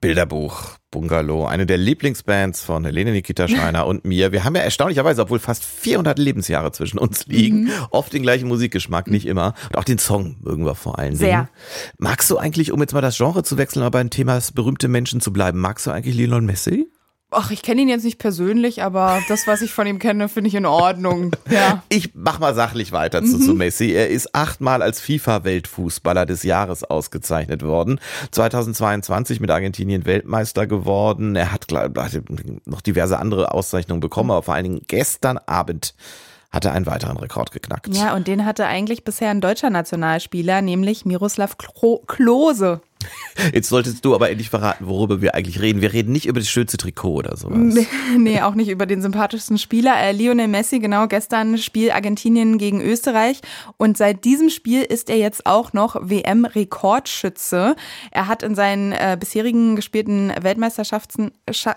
Bilderbuch, Bungalow, eine der Lieblingsbands von Helene Nikita Scheiner und mir. Wir haben ja erstaunlicherweise, obwohl fast 400 Lebensjahre zwischen uns liegen, oft den gleichen Musikgeschmack, nicht immer. Und auch den Song mögen wir vor allen Dingen. Sehr. Magst du eigentlich, um jetzt mal das Genre zu wechseln, aber beim Thema berühmte Menschen zu bleiben, magst du eigentlich Lionel Messi? Ach, ich kenne ihn jetzt nicht persönlich, aber das, was ich von ihm kenne, finde ich in Ordnung. Ja. Ich mach mal sachlich weiter zu Messi. Er ist 8-mal als FIFA-Weltfußballer des Jahres ausgezeichnet worden. 2022 mit Argentinien Weltmeister geworden. Er hat noch diverse andere Auszeichnungen bekommen, aber vor allen Dingen gestern Abend hat er einen weiteren Rekord geknackt. Ja, und den hatte eigentlich bisher ein deutscher Nationalspieler, nämlich Miroslav Klose. Jetzt solltest du aber endlich verraten, worüber wir eigentlich reden. Wir reden nicht über das schönste Trikot oder sowas. Nee, auch nicht über den sympathischsten Spieler. Lionel Messi, genau, gestern Spiel Argentinien gegen Österreich. Und seit diesem Spiel ist er jetzt auch noch WM-Rekordschütze. Er hat in seinen bisherigen gespielten Weltmeisterschaften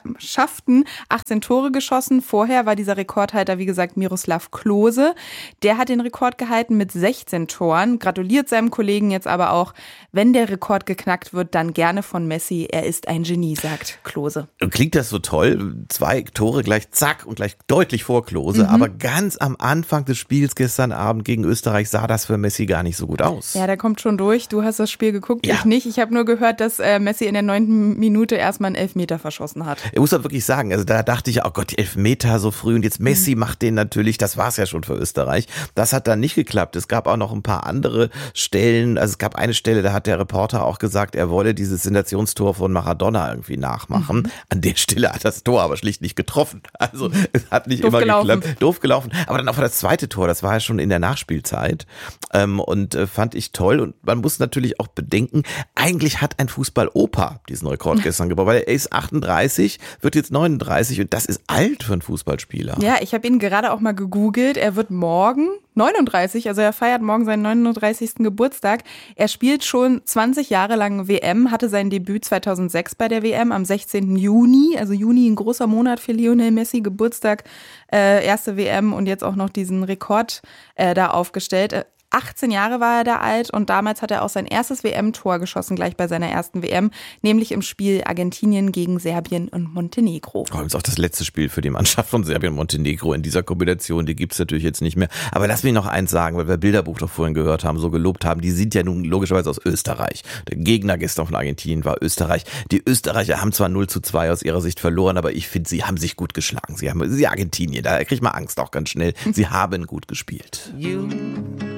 18 Tore geschossen. Vorher war dieser Rekordhalter, wie gesagt, Miroslav Klose. Der hat den Rekord gehalten mit 16 Toren. Gratuliert seinem Kollegen jetzt aber auch, wenn der Rekord geknackt wird, dann gerne von Messi. Er ist ein Genie, sagt Klose. Klingt das so toll? 2 Tore gleich zack und gleich deutlich vor Klose. Aber ganz am Anfang des Spiels gestern Abend gegen Österreich sah das für Messi gar nicht so gut aus. Ja, der kommt schon durch. Du hast das Spiel geguckt, ja. Ich nicht. Ich habe nur gehört, dass Messi in der 9. Minute erstmal einen Elfmeter verschossen hat. Ich muss doch wirklich sagen, also da dachte ich, oh Gott, die Elfmeter so früh und jetzt Messi macht den natürlich, das war es ja schon für Österreich. Das hat dann nicht geklappt. Es gab auch noch ein paar andere Stellen, also es gab eine Stelle, da hat der Reporter auch gesagt, er wolle dieses Sensationstor von Maradona irgendwie nachmachen. An der Stelle hat das Tor aber schlicht nicht getroffen. Also es hat nicht immer geklappt. Doof gelaufen. Aber dann auch das zweite Tor, das war ja schon in der Nachspielzeit und fand ich toll. Und man muss natürlich auch bedenken, eigentlich hat ein Fußball-Opa diesen Rekord gestern gebaut, weil er ist 38, wird jetzt 39 und das ist alt für einen Fußballspieler. Ja, ich habe ihn gerade auch mal gegoogelt. Er wird morgen 39, also er feiert morgen seinen 39. Geburtstag. Er spielt schon 20 Jahre lang WM, hatte sein Debüt 2006 bei der WM am 16. Juni. Also Juni, ein großer Monat für Lionel Messi, Geburtstag, erste WM und jetzt auch noch diesen Rekord da aufgestellt. 18 Jahre war er da alt und damals hat er auch sein erstes WM-Tor geschossen, gleich bei seiner ersten WM, nämlich im Spiel Argentinien gegen Serbien und Montenegro. Das ist auch das letzte Spiel für die Mannschaft von Serbien und Montenegro in dieser Kombination, die gibt's natürlich jetzt nicht mehr. Aber lass mich noch eins sagen, weil wir Bilderbuch doch vorhin gehört haben, so gelobt haben, die sind ja nun logischerweise aus Österreich. Der Gegner gestern von Argentinien war Österreich. Die Österreicher haben zwar 0:2 aus ihrer Sicht verloren, aber ich finde, sie haben sich gut geschlagen. Sie Argentinien, da kriegt man Angst auch ganz schnell. Sie haben gut gespielt.